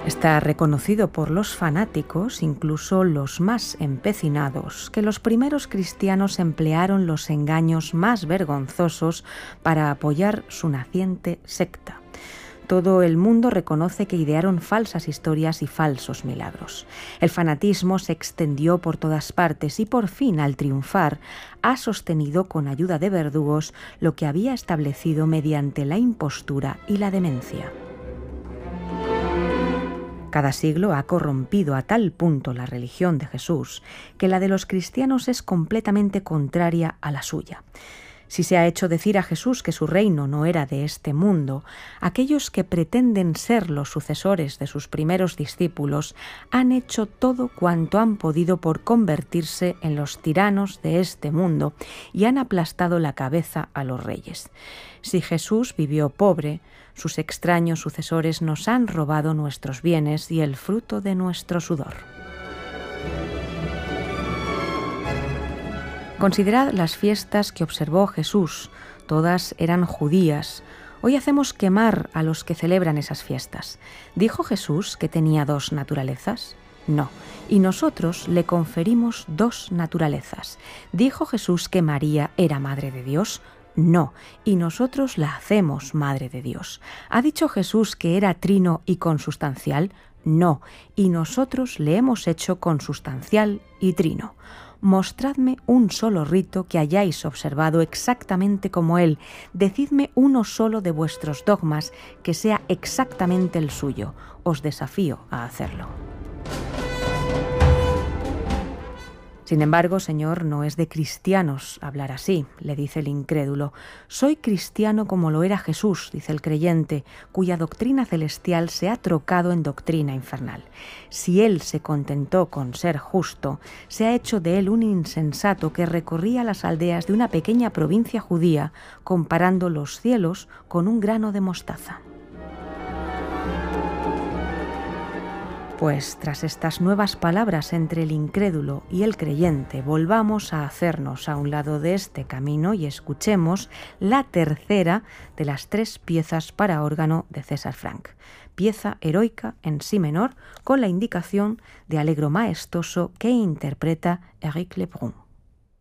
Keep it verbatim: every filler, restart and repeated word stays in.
Está reconocido por los fanáticos, incluso los más empecinados, que los primeros cristianos emplearon los engaños más vergonzosos para apoyar su naciente secta. Todo el mundo reconoce que idearon falsas historias y falsos milagros. El fanatismo se extendió por todas partes y por fin, al triunfar, ha sostenido con ayuda de verdugos lo que había establecido mediante la impostura y la demencia. Cada siglo ha corrompido a tal punto la religión de Jesús que la de los cristianos es completamente contraria a la suya. Si se ha hecho decir a Jesús que su reino no era de este mundo, aquellos que pretenden ser los sucesores de sus primeros discípulos han hecho todo cuanto han podido por convertirse en los tiranos de este mundo y han aplastado la cabeza a los reyes. Si Jesús vivió pobre, sus extraños sucesores nos han robado nuestros bienes y el fruto de nuestro sudor. Considerad las fiestas que observó Jesús, todas eran judías. Hoy hacemos quemar a los que celebran esas fiestas. ¿Dijo Jesús que tenía dos naturalezas? No, y nosotros le conferimos dos naturalezas. ¿Dijo Jesús que María era madre de Dios? No, y nosotros la hacemos madre de Dios. ¿Ha dicho Jesús que era trino y consustancial? No, y nosotros le hemos hecho consustancial y trino. Mostradme un solo rito que hayáis observado exactamente como él. Decidme uno solo de vuestros dogmas que sea exactamente el suyo. Os desafío a hacerlo. Sin embargo, Señor, no es de cristianos hablar así, le dice el incrédulo. Soy cristiano como lo era Jesús, dice el creyente, cuya doctrina celestial se ha trocado en doctrina infernal. Si él se contentó con ser justo, se ha hecho de él un insensato que recorría las aldeas de una pequeña provincia judía, comparando los cielos con un grano de mostaza. Pues tras estas nuevas palabras entre el incrédulo y el creyente, volvamos a hacernos a un lado de este camino y escuchemos la tercera de las tres piezas para órgano de César Franck, pieza heroica en si menor con la indicación de allegro maestoso que interpreta Éric Lebrun.